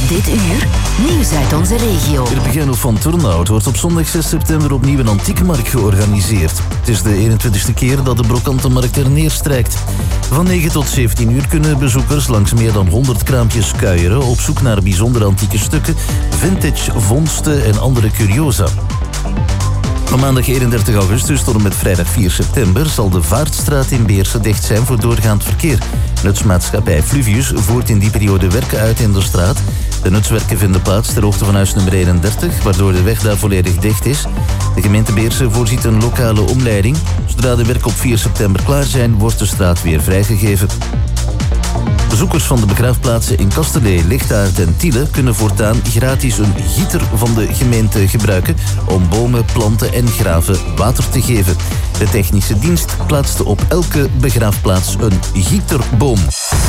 Dit uur, nieuws uit onze regio. Irpegeno van Turnhout wordt op zondag 6 september opnieuw een antiekenmarkt georganiseerd. Het is de 21ste keer dat de brokantenmarkt er neerstrijkt. Van 9 tot 17 uur kunnen bezoekers langs meer dan 100 kraampjes kuieren op zoek naar bijzondere antieke stukken, vintage vondsten en andere curiosa. Van maandag 31 augustus tot en met vrijdag 4 september zal de Vaartstraat in Beersen dicht zijn voor doorgaand verkeer. Nutsmaatschappij Fluvius voert in die periode werken uit in de straat. De nutswerken vinden plaats ter hoogte van huis nummer 31, waardoor de weg daar volledig dicht is. De gemeente Beersen voorziet een lokale omleiding. Zodra de werken op 4 september klaar zijn, wordt de straat weer vrijgegeven. Bezoekers van de begraafplaatsen in Kasterlee, Lichtaert en Tiele kunnen voortaan gratis een gieter van de gemeente gebruiken om bomen, planten en graven water te geven. De technische dienst plaatste op elke begraafplaats een gieterboom.